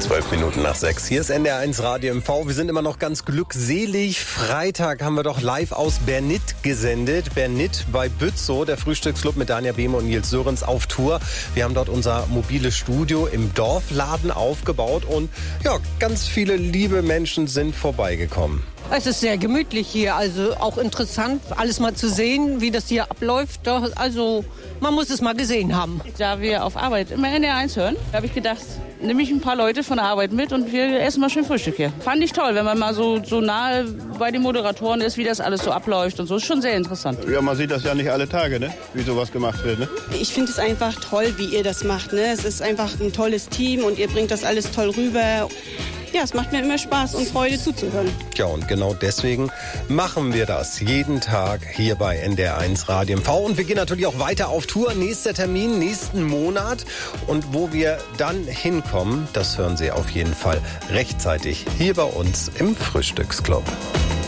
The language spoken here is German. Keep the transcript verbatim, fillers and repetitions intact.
Zwölf Minuten nach sechs. Hier ist N D R eins Radio M V. Wir sind immer noch ganz glückselig. Freitag haben wir doch live aus Bernit gesendet. Bernit bei Bützow, der Frühstücksclub mit Dania Behme und Nils Sörenz auf Tour. Wir haben dort unser mobiles Studio im Dorfladen aufgebaut und ja, ganz viele liebe Menschen sind vorbeigekommen. Es ist sehr gemütlich hier, also auch interessant, alles mal zu sehen, wie das hier abläuft. Doch, also man muss es mal gesehen haben. Da wir auf Arbeit immer N D R eins hören, habe ich gedacht, nehme ich ein paar Leute von der Arbeit mit und wir essen mal schön Frühstück hier. Fand ich toll, wenn man mal so, so nahe bei den Moderatoren ist, wie das alles so abläuft und so. Ist schon sehr interessant. Ja, man sieht das ja nicht alle Tage, ne? Wie sowas gemacht wird, ne? Ich finde es einfach toll, wie ihr das macht, ne? Es ist einfach ein tolles Team und ihr bringt das alles toll rüber. Ja, es macht mir immer Spaß und Freude zuzuhören. Ja, und genau deswegen machen wir das jeden Tag hier bei N D R eins Radio M V. Und wir gehen natürlich auch weiter auf Tour. Nächster Termin, nächsten Monat. Und wo wir dann hinkommen, das hören Sie auf jeden Fall rechtzeitig hier bei uns im Frühstücksclub.